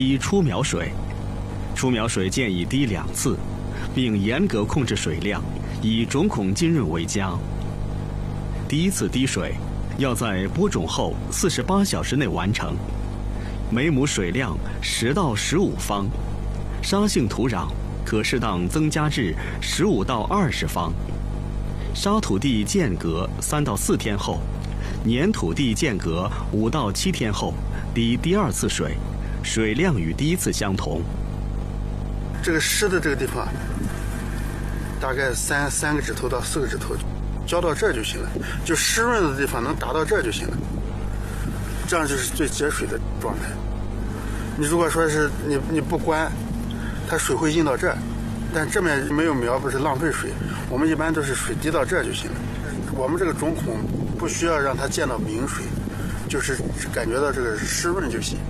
滴出苗水，出苗水建议滴2次，并严格控制水量，以种孔浸润为佳。第1次滴水要在播种后48小时内完成，每亩水量10到15方，沙性土壤可适当增加至15到20方。沙土地间隔3到4天后，粘土地间隔5到7天后滴第2次水，水量与第1次相同。 这个湿的这个地方，大概3个指头到4个指头，浇到这儿就行了。就湿润的地方能达到这儿就行了，这样就是最节水的状态。你如果说是你不关，它水会印到这儿，但这面没有苗，不是浪费水。我们一般都是水滴到这儿就行了。我们这个种孔不需要让它见到明水，就是感觉到这个湿润就行。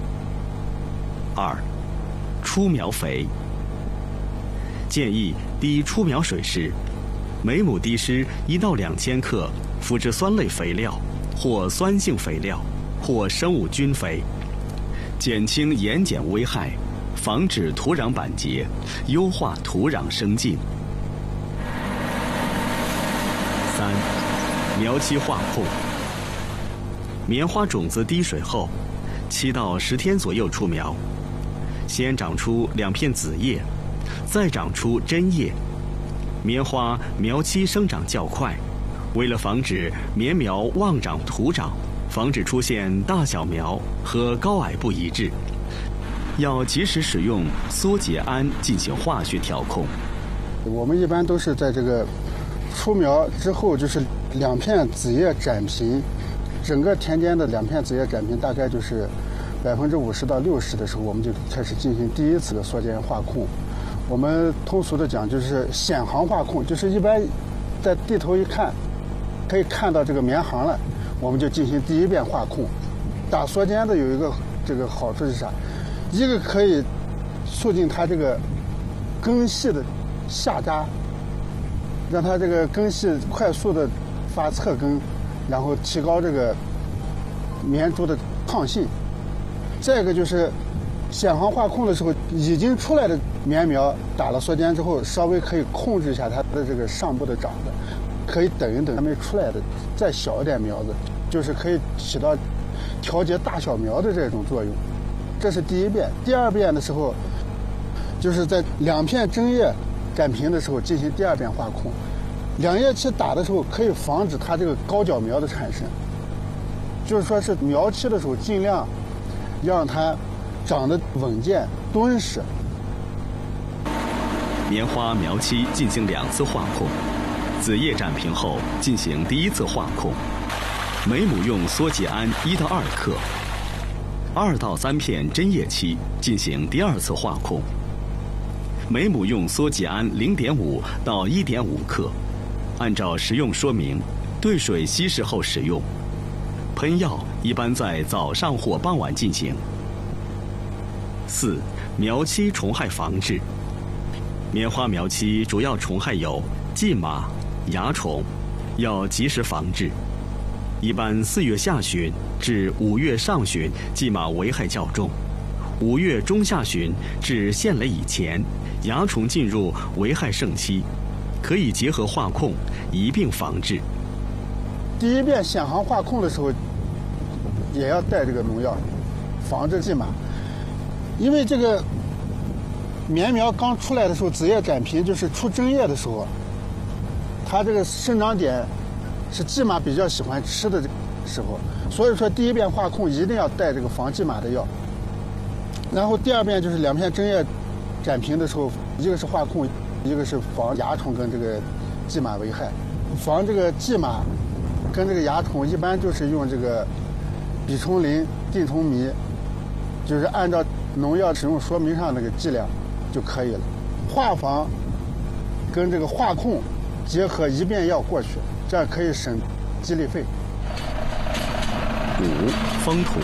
2. 出苗肥。建议滴出苗水时，每亩滴施1到2千克腐殖酸类肥料，或酸性肥料，或生物菌肥，减轻盐碱危害，防止土壤板结，优化土壤生境。3. 苗期化控。棉花种子滴水后，7到10天左右出苗，先长出2片子叶，再长出针叶。棉花苗期生长较快，为了防止棉苗妄长徒长，防止出现大小苗和高矮不一致，要及时使用缩解胺进行化学调控。 我们一般都是在这个出苗之后，就是2片子叶展平，整个田间的2片子叶展平大概就是50%到60%的时候，我们就开始进行第1次的缩减化控。我们通俗的讲就是显行化控，就是一般在地头一看，可以看到这个棉行了，我们就进行第1遍化控。打缩间的有一个这个好处是啥？一个可以促进它这个根系的下扎，让它这个根系快速的发侧根，然后提高这个棉株的抗性。再一个就是显行化控的时候，已经出来的棉苗打了缩间之后，稍微可以控制一下它的这个上部的长的，可以等一等还没出来的再小一点苗子，就是可以起到调节大小苗的这种作用。这是第1遍。第2遍的时候，就是在2片针叶展平的时候进行第2遍化控。2叶期打的时候可以防止它这个高脚苗的产生，就是说是苗期的时候尽量让它长得稳健敦实。 棉花苗期进行2次化控，子叶展平后进行第1次化控，每亩用缩解胺1到2克。2到3片针叶期进行第2次化控，每亩用缩解胺0.5到1.5克，按照食用说明兑水稀释后使用。喷药一般在早上或傍晚进行。4. 苗期虫害防治。棉花苗期主要虫害有蓟马、蚜虫，要及时防治。一般4月下旬至5月上旬蓟马危害较重，5月中下旬至现蕾以前，蚜虫进入危害盛期，可以结合化控一并防治。 第1遍显行化控的时候，也要带这个农药，防治蓟马。因为这个棉苗刚出来的时候，子叶展平就是出针叶的时候，它这个生长点是蓟马比较喜欢吃的时候，所以说第1遍化控一定要带这个防蓟马的药。然后第2遍就是2片针叶展平的时候，一个是化控，一个是防蚜虫跟这个蓟马危害。防这个蓟马跟这个蚜虫，一般就是用这个吡虫磷、定虫醚，就是按照农药使用说明上那个剂量就可以了。化防跟这个化控结合一遍药过去，这样可以省激励费。 5. 封土。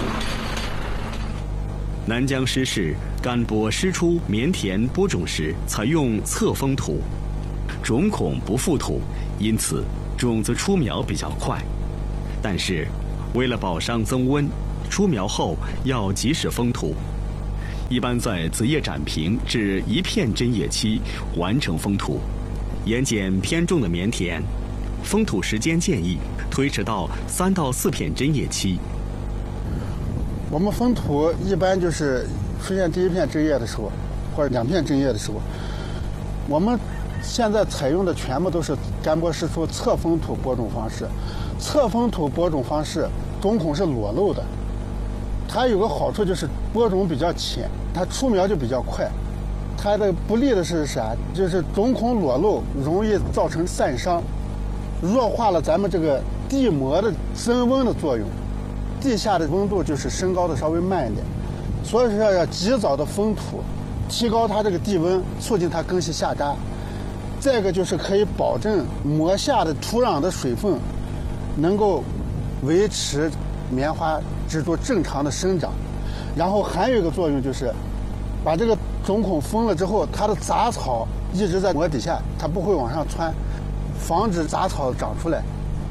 南疆湿市干播湿出棉田播种时采用侧封土，种孔不覆土，因此种子出苗比较快。但是为了保墒增温，出苗后要及时封土， 一般在子叶展平至1片针叶期完成封土。盐碱偏重的棉田，封土时间建议推迟到3到4片针叶期。 我们封土一般就是出现第1片针叶的时候，或者2片针叶的时候，我们现在采用的全部都是干播湿出侧封土播种方式。侧封土播种方式种孔是裸露的，它有个好处就是播种比较浅，它出苗就比较快。它的不利的是啥？就是种孔裸露容易造成散伤，弱化了咱们这个地膜的增温的作用。地下的温度就是升高的稍微慢一点，所以说要及早的封土，提高它这个地温，促进它根系下扎。再一个就是可以保证膜下的土壤的水分能够维持棉花植株正常的生长。然后还有一个作用就是把这个种孔封了之后，它的杂草一直在膜底下，它不会往上窜，防止杂草长出来。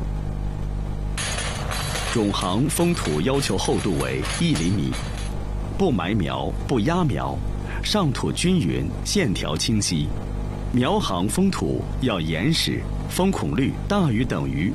种行封土要求厚度为1厘米，不埋苗，不压苗，上土均匀，线条清晰。苗行封土要严实，封孔率大于等于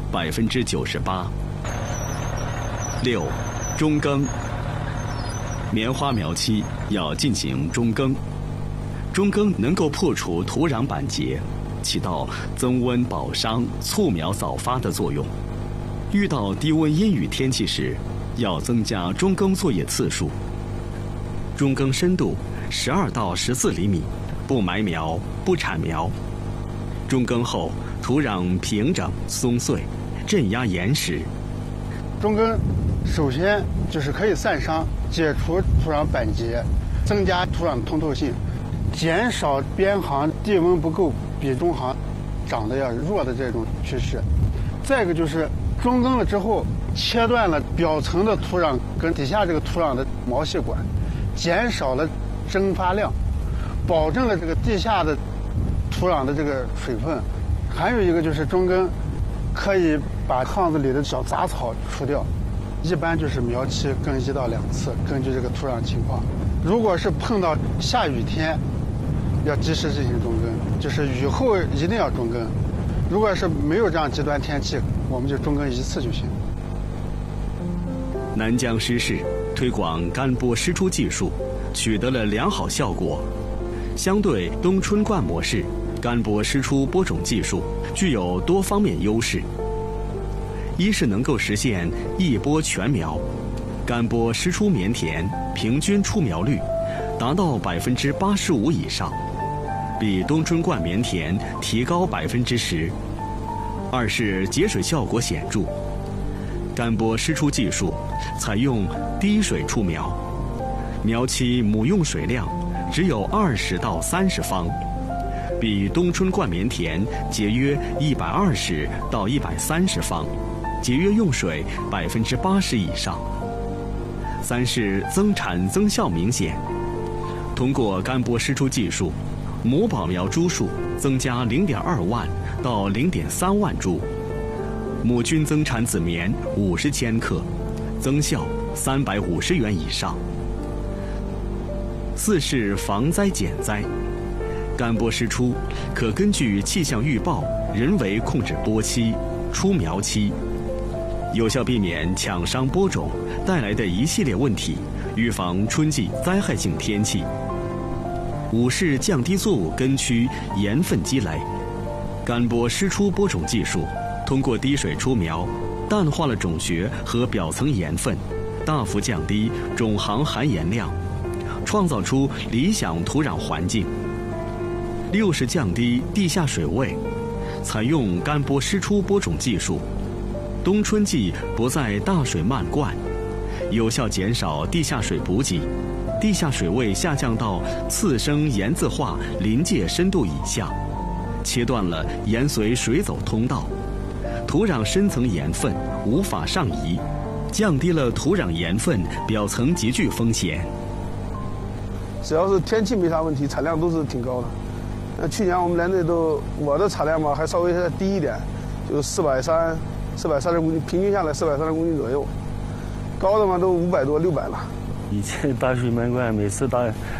98%。6. 中耕。棉花苗期要进行中耕，中耕能够破除土壤板结，起到增温保墒、促苗早发的作用。遇到低温阴雨天气时，要增加中耕作业次数。中耕深度12到14厘米，不埋苗，不铲苗。中耕后土壤平整松碎，镇压严实。 中耕首先就是可以散伤，解除土壤板结，增加土壤的通透性，减少边行地温不够比中行长得要弱的这种趋势。再一个就是中耕了之后，切断了表层的土壤跟底下这个土壤的毛细管，减少了蒸发量，保证了这个地下的土壤的这个水分。还有一个就是中耕可以把炕子里的小杂草除掉，一般就是苗期耕1到2次，根据这个土壤情况。如果是碰到下雨天，要及时进行中耕，就是雨后一定要中耕。如果是没有这样极端天气，我们就中耕1次就行。 南江湿市推广干播湿出技术，取得了良好效果。相对冬春灌模式，干播湿出播种技术具有多方面优势。一是能够实现一播全苗，干播湿出棉田平均出苗率达到85%以上，比冬春灌棉田提高10%。二是节水效果显著，干播湿出技术采用滴水出苗，苗期母用水量只有20到30方，比冬春灌棉田节约120到130方，节约用水80%以上。三是增产增效明显，通过干播湿出技术，母保苗株数增加0.2万到0.3万株，母均增产子棉50千克，增效350元以上。四是防灾减灾，干播湿出可根据气象预报人为控制播期、出苗期，有效避免抢伤播种带来的一系列问题，预防春季灾害性天气。五是降低作物根区盐分积累，干播湿出播种技术通过滴水出苗，淡化了种穴和表层盐分，大幅降低种行含盐量，创造出理想土壤环境。六是降低地下水位，采用干播湿出播种技术，冬春季不再大水漫灌，有效减少地下水补给，地下水位下降到次生盐渍化临界深度以下，切断了盐随水走通道，土壤深层盐分无法上移，降低了土壤盐分表层集聚风险。 只要是天气没啥问题，产量都是挺高的。去年我们连队我的产量嘛还稍微再低一点，就430公斤，平均下来430公斤左右，高的嘛都500多600了。 以前打水漫灌，每次